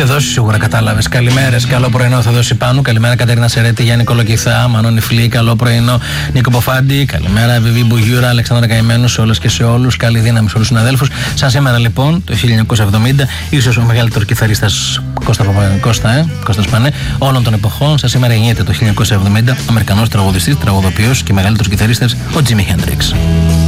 είχε δώσει, σίγουρα κατάλαβες. Καλημέρες, καλό πρωινό, θα δώσει πάνω. Καλημέρα Κατερίνα Σερέτη, Γιάννη Κολοκυθά, Μανώνη Φλή, καλό πρωινό. Νίκο Ποφάντη, καλημέρα Βιβί Μπουγιούρα, Αλεξάνδρα Καημένου, σε όλες και σε όλους. Καλή δύναμη σε όλους τους συναδέλφους. Σαν σήμερα λοιπόν, το 1970, ίσως ο μεγαλύτερος κιθαρίστας Κώστας Πανέ, όλων των εποχών. Σαν σήμερα γεννιέται το 1970, Αμερικανός τραγουδιστής, τραγουδοποιός και μεγαλύτερος κιθαρίστας, ο Τζίμι Χέντριξ.